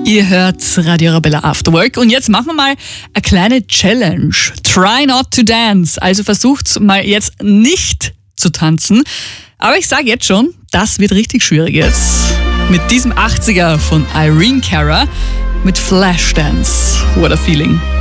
Ihr hört Radio Arabella After Work und jetzt machen wir mal eine kleine Challenge. Try not to dance. Also versucht mal jetzt nicht zu tanzen. Aber ich sage jetzt schon, das wird richtig schwierig jetzt. Mit diesem 80er von Irene Cara mit Flashdance. What a feeling.